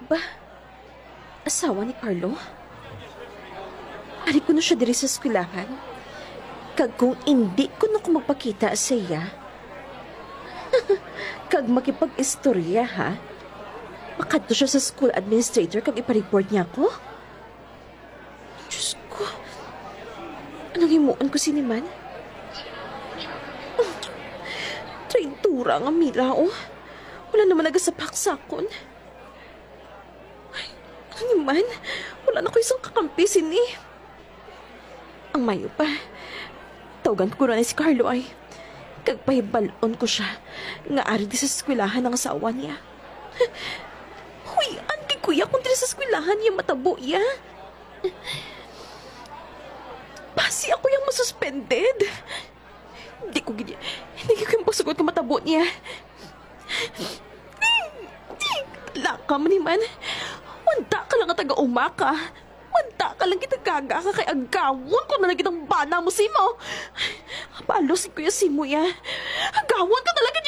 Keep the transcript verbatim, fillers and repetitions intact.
Ba? Asawa ni Carlo? Ari ko na siya diri sa eskwelahan. Kag kung hindi ko na ko magpakita sa iya, kag makipag-istorya ha, makadto siya sa school administrator kag ipareport niya ako? Diyos ko, anong himuon ko siniman? Traitura nga Mila, oh. Wala naman nagasapak sa akon. Ay, ano naman? Wala na ko isang kakampi sini. Ang mayo pa, tawagan ko na si Carlo ay kagpahibalon ko siya nga ari di sa eskwelahan ng asawa niya. Huy, anki kuya kung di sa eskwelahan niya matabo iya. Basi ako yung masuspended. Hindi ko gini, hindi ko yung pagsagot ka matabo niya. Laka man naman. Wanda ka lang at taga-umaka. Wanda ka lang kitagaga ka kay agawon ko na nagitang bana mo, Simo. Palos si Kuya Simo ya. Agawon ka talaga